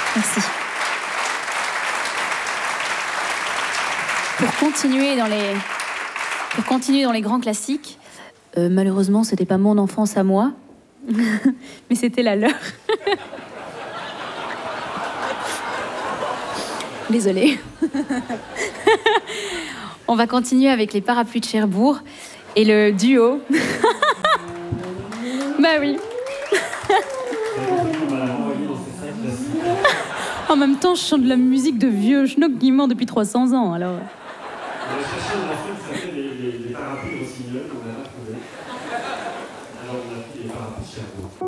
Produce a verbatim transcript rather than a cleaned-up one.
Merci. Pour continuer dans les, pour continuer dans les grands classiques, euh, malheureusement, c'était pas mon enfance à moi, mais c'était la leur. Désolée. On va continuer avec les Parapluies de Cherbourg et le duo. Bah oui. En même temps, je chante de la musique de vieux schnock qui ment depuis trois cents ans, alors... On a cherché un morceau qui s'appelle les, les, les Parapluies de Rossignol, on l'a pas trouvé. Alors on a pris les Parapluies de Cherbourg.